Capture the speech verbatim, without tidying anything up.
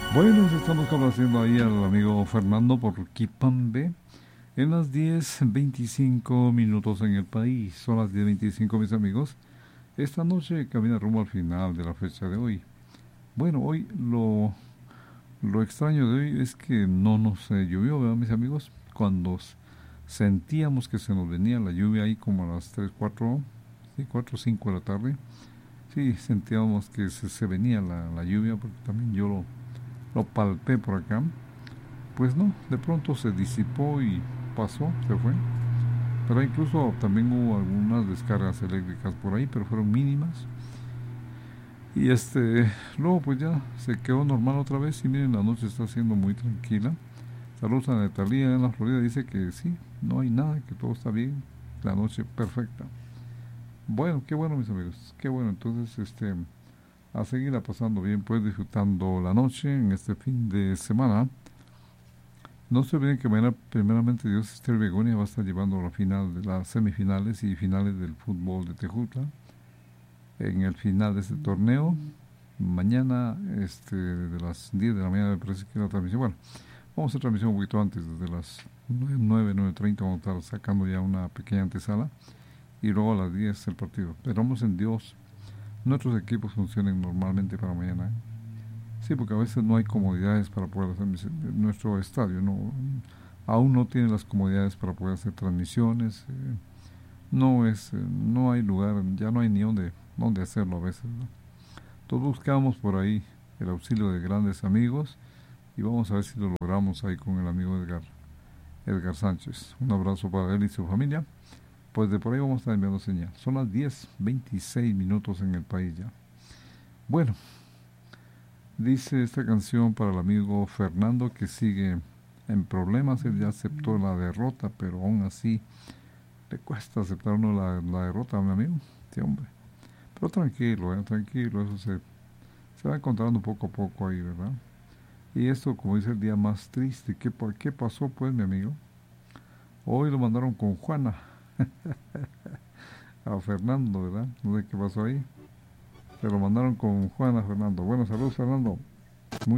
Bueno, estamos conociendo ahí al amigo Fernando por Quipambe en las diez veinticinco minutos en el país. Son las diez veinticinco, mis amigos. Esta noche camina rumbo al final de la fecha de hoy. Bueno, hoy lo, lo extraño de hoy es que no nos eh, llovió, ¿verdad, mis amigos? Cuando s- sentíamos que se nos venía la lluvia ahí como a las tres cuatro sí, cuatro o cinco de la tarde. Sí, sentíamos que se, se venía la, la lluvia porque también yo lo, lo palpé por acá. Pues no, de pronto se disipó y pasó, se fue. Pero incluso también hubo algunas descargas eléctricas por ahí, pero fueron mínimas. Y este, luego pues ya se quedó normal otra vez y miren, la noche está siendo muy tranquila. Saludos a Natalia en la Florida, dice que sí, no hay nada, que todo está bien, la noche perfecta. Bueno, qué bueno, mis amigos, qué bueno. Entonces, este, a seguirla pasando bien, pues disfrutando la noche en este fin de semana. No se olviden que mañana, primeramente Dios, Esther Begonia va a estar llevando la final de las semifinales y finales del fútbol de Tejutla. En el final de este torneo, mañana, este, de las diez de la mañana, me parece que es la transmisión. Bueno, vamos a hacer transmisión un poquito antes, desde las nueve, nueve treinta, vamos a estar sacando ya una pequeña antesala. Y luego a las diez el partido. Esperamos en Dios, nuestros equipos funcionen normalmente para mañana. ¿eh? Sí, porque a veces no hay comodidades para poder hacer nuestro estadio, no, aún no tiene las comodidades para poder hacer transmisiones, eh, no es, eh, no hay lugar, ya no hay ni dónde, dónde hacerlo a veces, ¿no? Entonces buscamos por ahí el auxilio de grandes amigos y vamos a ver si lo logramos ahí con el amigo Edgar, Edgar Sánchez. Un abrazo para él y su familia. Pues de por ahí vamos a estar enviando señal. Son las diez veintiséis minutos en el país ya. Bueno, dice esta canción para el amigo Fernando que sigue en problemas. Él ya aceptó la derrota, pero aún así le cuesta aceptar uno la, la derrota, mi amigo. Sí, hombre. Pero tranquilo, eh, tranquilo, eso se, se va encontrando poco a poco ahí, ¿verdad? Y esto, como dice, el día más triste. ¿Qué, qué pasó, pues, mi amigo? Hoy lo mandaron con Juana a Fernando, ¿verdad? No sé qué pasó ahí. Se lo mandaron con Juana a Fernando. Bueno, saludos, Fernando.